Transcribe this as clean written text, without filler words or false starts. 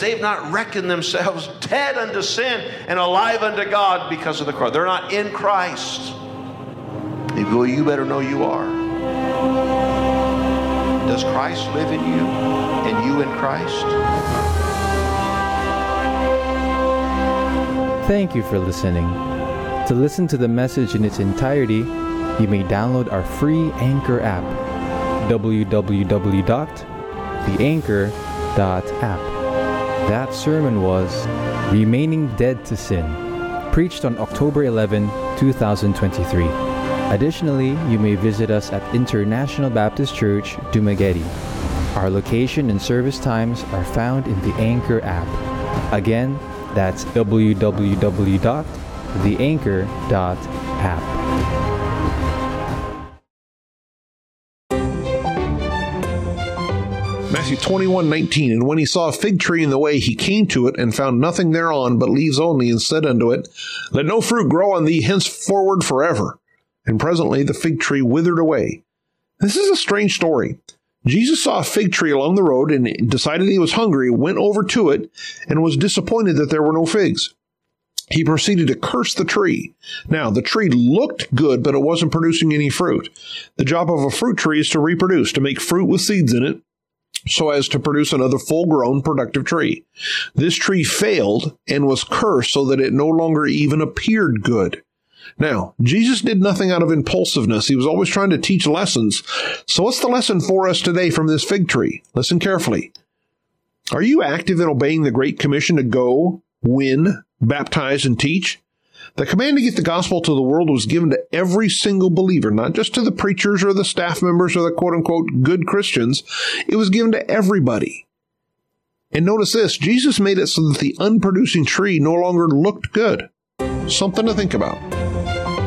they've not reckoned themselves dead unto sin and alive unto God because of the cross. They're not in Christ. Well, you better know you are. Does Christ live in you and you in Christ? Thank you for listening. To listen to the message in its entirety, you may download our free Anchor app, www.theanchor.app. That sermon was Remaining Dead to Sin, preached on October 11, 2023. Additionally, you may visit us at International Baptist Church, Dumaguete. Our location and service times are found in the Anchor app. Again, that's www.theanchor.app. Matthew 21:19, and when he saw a fig tree in the way, he came to it, and found nothing thereon but leaves only, and said unto it, Let no fruit grow on thee henceforward forever. And presently the fig tree withered away. This is a strange story. Jesus saw a fig tree along the road and decided he was hungry, went over to it, and was disappointed that there were no figs. He proceeded to curse the tree. Now, the tree looked good, but it wasn't producing any fruit. The job of a fruit tree is to reproduce, to make fruit with seeds in it, so as to produce another full-grown, productive tree. This tree failed and was cursed so that it no longer even appeared good. Now, Jesus did nothing out of impulsiveness. He was always trying to teach lessons. So what's the lesson for us today from this fig tree? Listen carefully. Are you active in obeying the Great Commission to go, win, baptize, and teach? The command to get the gospel to the world was given to every single believer, not just to the preachers or the staff members or the quote-unquote good Christians. It was given to everybody. And notice this, Jesus made it so that the unproducing tree no longer looked good. Something to think about.